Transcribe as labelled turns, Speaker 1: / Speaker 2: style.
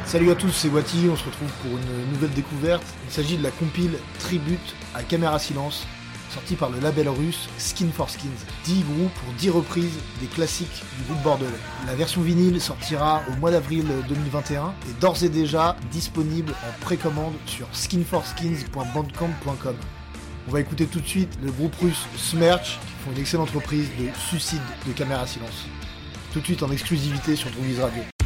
Speaker 1: Salut à tous, c'est Wati, on se retrouve pour une nouvelle découverte. Il s'agit de la compile Tribute à Caméra Silence, sortie par le label russe Skin for Skins. 10 groupes pour 10 reprises des classiques du groupe bordelais. La version vinyle sortira au mois d'avril 2021 et d'ores et déjà disponible en précommande sur skinforskins.bandcamp.com. On va écouter tout de suite le groupe russe Smerch, qui font une excellente reprise de Suicide de Caméra Silence. Tout de suite en exclusivité sur Droogies Radio.